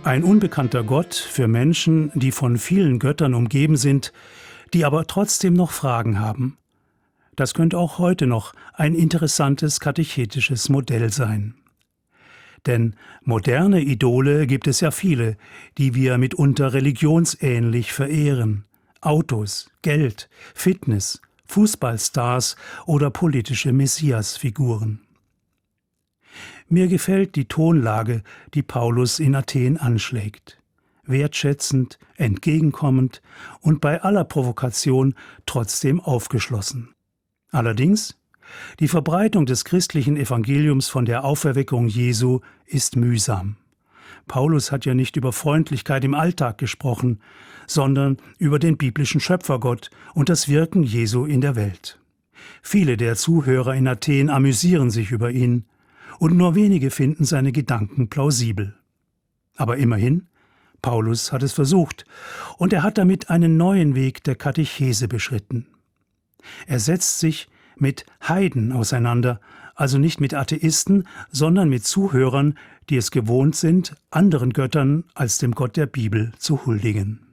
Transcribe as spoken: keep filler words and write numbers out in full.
Ein unbekannter Gott für Menschen, die von vielen Göttern umgeben sind, die aber trotzdem noch Fragen haben. Das könnte auch heute noch ein interessantes katechetisches Modell sein. Denn moderne Idole gibt es ja viele, die wir mitunter religionsähnlich verehren. Autos, Geld, Fitness, Fußballstars oder politische Messiasfiguren. Mir gefällt die Tonlage, die Paulus in Athen anschlägt. Wertschätzend, entgegenkommend und bei aller Provokation trotzdem aufgeschlossen. Allerdings, die Verbreitung des christlichen Evangeliums von der Auferweckung Jesu ist mühsam. Paulus hat ja nicht über Freundlichkeit im Alltag gesprochen, sondern über den biblischen Schöpfergott und das Wirken Jesu in der Welt. Viele der Zuhörer in Athen amüsieren sich über ihn, und nur wenige finden seine Gedanken plausibel. Aber immerhin, Paulus hat es versucht, und er hat damit einen neuen Weg der Katechese beschritten. Er setzt sich mit Heiden auseinander, also nicht mit Atheisten, sondern mit Zuhörern, die es gewohnt sind, anderen Göttern als dem Gott der Bibel zu huldigen.